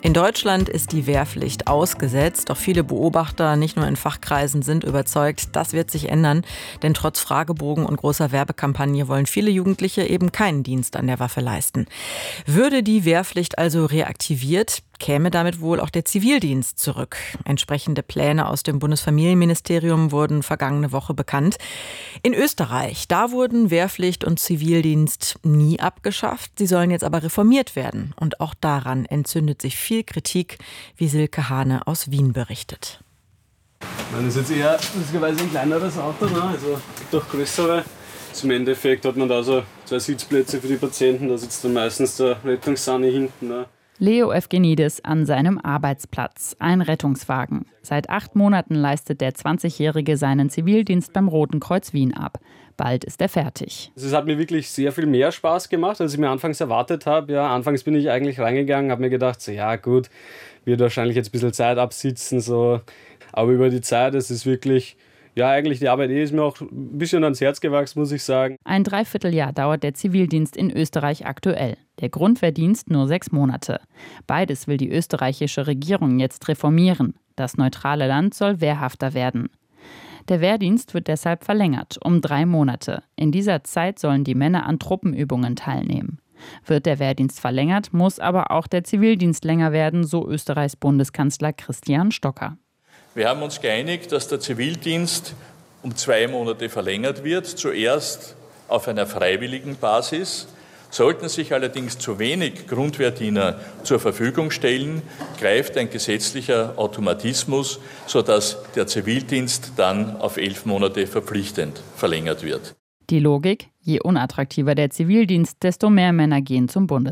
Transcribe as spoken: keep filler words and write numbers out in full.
In Deutschland ist die Wehrpflicht ausgesetzt, doch viele Beobachter, nicht nur in Fachkreisen, sind überzeugt, das wird sich ändern, denn trotz Fragebogen und großer Werbekampagne wollen viele Jugendliche eben keinen Dienst an der Waffe leisten. Würde die Wehrpflicht also reaktiviert, käme damit wohl auch der Zivildienst zurück. Entsprechende Pläne aus dem Bundesfamilienministerium wurden vergangene Woche bekannt. In Österreich, da wurden Wehrpflicht und Zivildienst nie abgeschafft. Sie sollen jetzt aber reformiert werden. Und auch daran entzündet sich viel Kritik, wie Silke Hane aus Wien berichtet. Das ist jetzt eher lustigerweise ein kleineres Auto, ne? Also doch größere. Zum Endeffekt hat man da so zwei Sitzplätze für die Patienten, da sitzt dann meistens der Rettungssani hinten. Ne? Leo Evgenidis an seinem Arbeitsplatz, ein Rettungswagen. Seit acht Monaten leistet der zwanzigjährige seinen Zivildienst beim Roten Kreuz Wien ab. Bald ist er fertig. Es hat mir wirklich sehr viel mehr Spaß gemacht, als ich mir anfangs erwartet habe. Ja, anfangs bin ich eigentlich reingegangen, habe mir gedacht, so, ja gut, wird wahrscheinlich jetzt ein bisschen Zeit absitzen. So. Aber über die Zeit, es ist wirklich... Ja, eigentlich die Arbeit ist mir auch ein bisschen ans Herz gewachsen, muss ich sagen. Ein Dreivierteljahr dauert der Zivildienst in Österreich aktuell. Der Grundwehrdienst nur sechs Monate. Beides will die österreichische Regierung jetzt reformieren. Das neutrale Land soll wehrhafter werden. Der Wehrdienst wird deshalb verlängert, um drei Monate. In dieser Zeit sollen die Männer an Truppenübungen teilnehmen. Wird der Wehrdienst verlängert, muss aber auch der Zivildienst länger werden, so Österreichs Bundeskanzler Christian Stocker. Wir haben uns geeinigt, dass der Zivildienst um zwei Monate verlängert wird, zuerst auf einer freiwilligen Basis. Sollten sich allerdings zu wenig Grundwehrdiener zur Verfügung stellen, greift ein gesetzlicher Automatismus, sodass der Zivildienst dann auf elf Monate verpflichtend verlängert wird. Die Logik: Je unattraktiver der Zivildienst, desto mehr Männer gehen zum Bundesheer.